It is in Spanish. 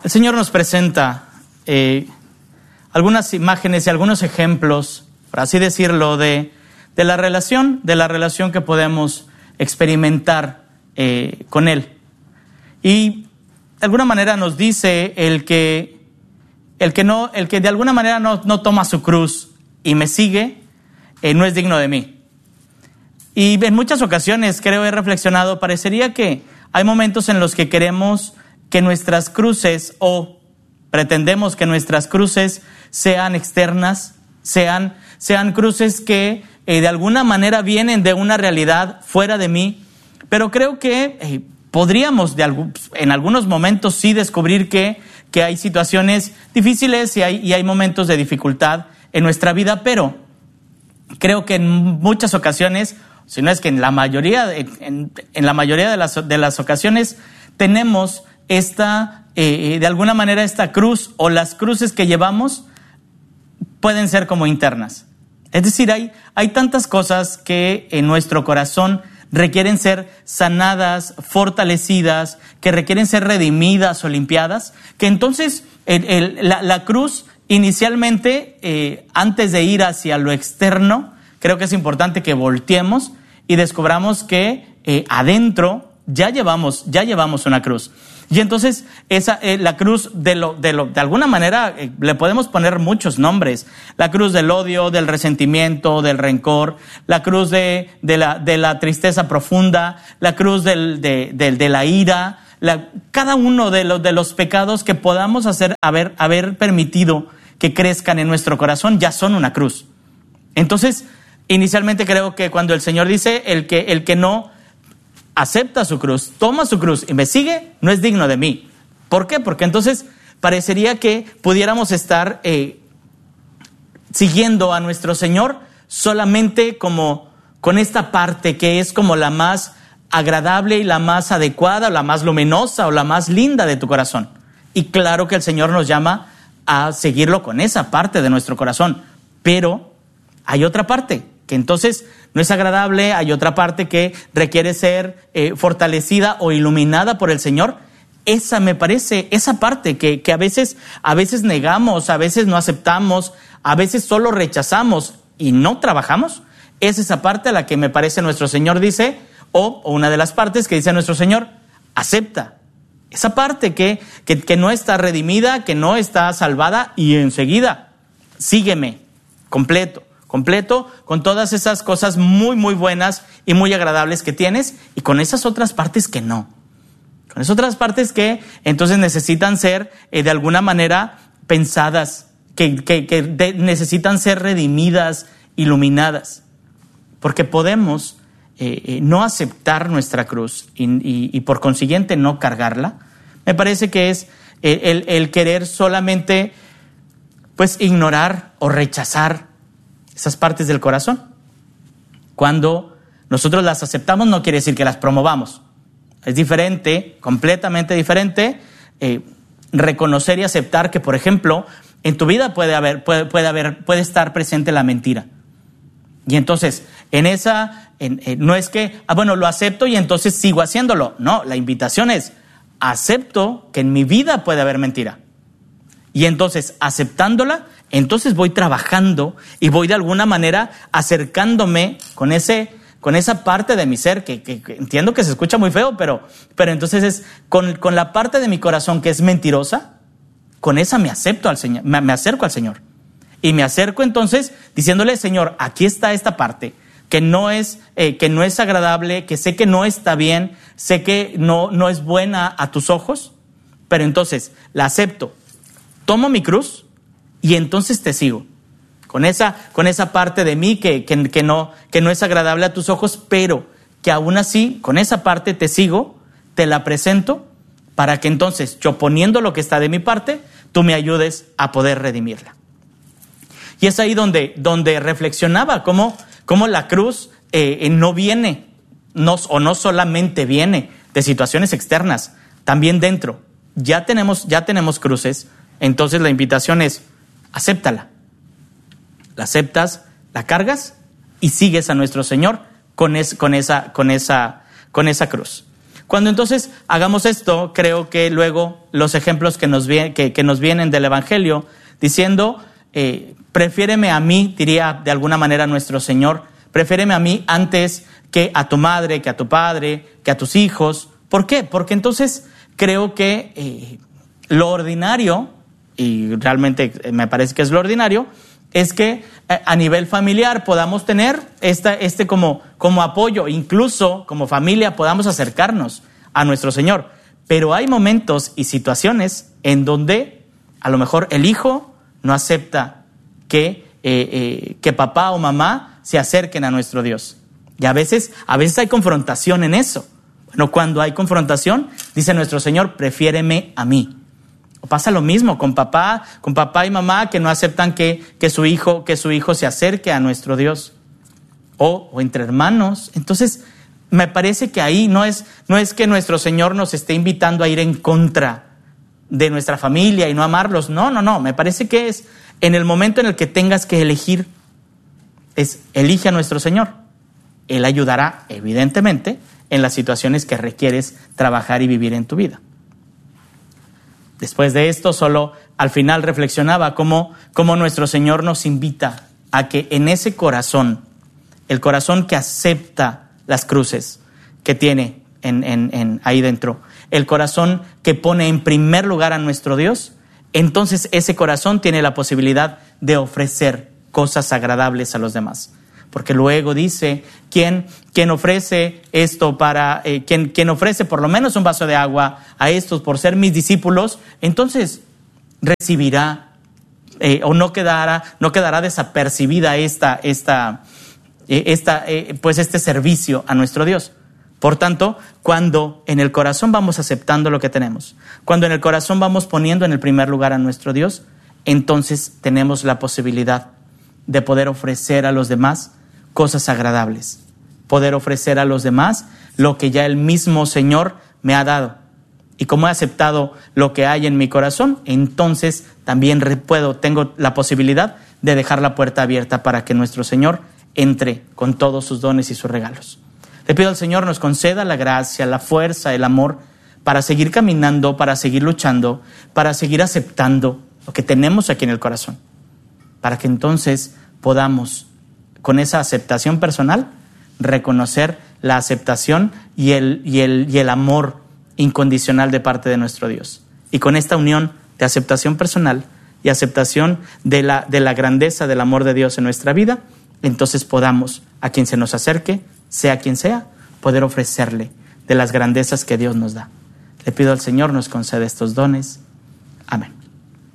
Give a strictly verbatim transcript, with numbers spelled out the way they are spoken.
El Señor nos presenta eh, algunas imágenes y algunos ejemplos, por así decirlo, de, de la relación, de la relación que podemos experimentar eh, con Él. Y de alguna manera nos dice el que, el que, no, el que de alguna manera no, no toma su cruz y me sigue, eh, no es digno de mí. Y en muchas ocasiones, creo, he reflexionado, parecería que hay momentos en los que queremos que nuestras cruces o pretendemos que nuestras cruces sean externas, sean, sean cruces que eh, de alguna manera vienen de una realidad fuera de mí, pero creo que eh, podríamos de algún, en algunos momentos sí descubrir que, que hay situaciones difíciles y hay, y hay momentos de dificultad en nuestra vida, pero creo que en muchas ocasiones, si no es que en la mayoría, en, en la mayoría de las, de las ocasiones tenemos esta, eh, de alguna manera esta cruz o las cruces que llevamos pueden ser como internas. Es decir, hay, hay tantas cosas que en nuestro corazón requieren ser sanadas, fortalecidas, que requieren ser redimidas o limpiadas, que entonces el, el, la, la cruz inicialmente, eh, antes de ir hacia lo externo, creo que es importante que volteemos y descubramos que eh, adentro ya llevamos, ya llevamos una cruz. Y entonces esa, eh, la cruz de, lo, de, lo, de alguna manera eh, le podemos poner muchos nombres. La cruz del odio, del resentimiento, del rencor, la cruz de, de, la, de la tristeza profunda, la cruz del, de, de, de la ira, la, cada uno de los, de los pecados que podamos hacer, haber, haber permitido que crezcan en nuestro corazón ya son una cruz. Entonces, inicialmente creo que cuando el Señor dice el que, el que no acepta su cruz, toma su cruz y me sigue, no es digno de mí. ¿Por qué? Porque entonces parecería que pudiéramos estar eh, siguiendo a nuestro Señor solamente como con esta parte que es como la más agradable y la más adecuada, la más luminosa o la más linda de tu corazón. Y claro que el Señor nos llama a seguirlo con esa parte de nuestro corazón, pero hay otra parte que entonces no es agradable, hay otra parte que requiere ser eh, fortalecida o iluminada por el Señor. Esa me parece, esa parte que, que a veces, a veces negamos, a veces no aceptamos, a veces solo rechazamos y no trabajamos, es esa parte a la que me parece nuestro Señor dice, o, o una de las partes que dice nuestro Señor, acepta. Esa parte que, que, que no está redimida, que no está salvada y enseguida, sígueme, completo. completo, con todas esas cosas muy, muy buenas y muy agradables que tienes y con esas otras partes que no. Con esas otras partes que entonces necesitan ser eh, de alguna manera pensadas, que, que, que de, necesitan ser redimidas, iluminadas. Porque podemos eh, eh, no aceptar nuestra cruz y, y, y por consiguiente no cargarla. Me parece que es el, el, el querer solamente pues ignorar o rechazar esas partes del corazón. Cuando nosotros las aceptamos no quiere decir que las promovamos. Es diferente, completamente diferente, eh, reconocer y aceptar que, por ejemplo, en tu vida puede haber, puede, puede haber, puede estar presente la mentira. Y entonces, en esa, en, en, no es que, ah, bueno, lo acepto y entonces sigo haciéndolo. No, la invitación es, acepto que en mi vida puede haber mentira. Y entonces, aceptándola, entonces voy trabajando y voy de alguna manera acercándome con ese, con esa parte de mi ser que, que, que entiendo que se escucha muy feo, pero, pero entonces es con, con la parte de mi corazón que es mentirosa, con esa me acepto al Señor, me, me acerco al Señor. Y me acerco entonces diciéndole, Señor, aquí está esta parte que no es, eh, que no es agradable, que sé que no está bien, sé que no, no es buena a tus ojos, pero entonces la acepto. Tomo mi cruz y entonces te sigo. Con esa, con esa parte de mí que, que, que, no, que no es agradable a tus ojos, pero que aún así, con esa parte te sigo, te la presento, para que entonces, yo poniendo lo que está de mi parte, tú me ayudes a poder redimirla. Y es ahí donde, donde reflexionaba cómo, cómo la cruz eh, no viene, no, o no solamente viene de situaciones externas, también dentro. Ya tenemos, ya tenemos cruces. Entonces la invitación es, acéptala. La aceptas, la cargas y sigues a nuestro Señor con, es, con, esa, con, esa, con esa cruz. Cuando entonces hagamos esto, creo que luego los ejemplos que nos, viene, que, que nos vienen del Evangelio, diciendo, eh, prefiéreme a mí, diría de alguna manera nuestro Señor, prefiéreme a mí antes que a tu madre, que a tu padre, que a tus hijos. ¿Por qué? Porque entonces creo que eh, lo ordinario, y realmente me parece que es lo ordinario, es que a nivel familiar podamos tener esta, este como, como apoyo, incluso como familia podamos acercarnos a nuestro Señor. Pero hay momentos y situaciones en donde a lo mejor el hijo no acepta que, eh, eh, que papá o mamá se acerquen a nuestro Dios. Y a veces, a veces hay confrontación en eso. Bueno, cuando hay confrontación, dice nuestro Señor, prefiéreme a mí. O pasa lo mismo con papá, con papá y mamá que no aceptan que, que, su, hijo, que su hijo se acerque a nuestro Dios. O, o entre hermanos. Entonces, me parece que ahí no es, no es que nuestro Señor nos esté invitando a ir en contra de nuestra familia y no amarlos. No, no, no. Me parece que es en el momento en el que tengas que elegir, es elige a nuestro Señor. Él ayudará, evidentemente, en las situaciones que requieres trabajar y vivir en tu vida. Después de esto, solo al final reflexionaba cómo, cómo nuestro Señor nos invita a que en ese corazón, el corazón que acepta las cruces que tiene en, en, en ahí dentro, el corazón que pone en primer lugar a nuestro Dios, entonces ese corazón tiene la posibilidad de ofrecer cosas agradables a los demás. Porque luego dice, quien, quien ofrece esto para, eh, quien, quien ofrece por lo menos un vaso de agua a estos por ser mis discípulos, entonces recibirá eh, o no quedará, no quedará desapercibida esta, esta, eh, esta, eh, pues este servicio a nuestro Dios. Por tanto, cuando en el corazón vamos aceptando lo que tenemos, cuando en el corazón vamos poniendo en el primer lugar a nuestro Dios, entonces tenemos la posibilidad de poder ofrecer a los demás cosas agradables, poder ofrecer a los demás lo que ya el mismo Señor me ha dado. Y como he aceptado lo que hay en mi corazón, entonces también puedo, tengo la posibilidad de dejar la puerta abierta para que nuestro Señor entre con todos sus dones y sus regalos. Le pido al Señor nos conceda la gracia, la fuerza, el amor para seguir caminando, para seguir luchando, para seguir aceptando lo que tenemos aquí en el corazón, para que entonces podamos, con esa aceptación personal, reconocer la aceptación y el, y el, y el amor incondicional de parte de nuestro Dios. Y con esta unión de aceptación personal y aceptación de la, de la grandeza del amor de Dios en nuestra vida, entonces podamos, a quien se nos acerque, sea quien sea, poder ofrecerle de las grandezas que Dios nos da. Le pido al Señor nos conceda estos dones. Amén.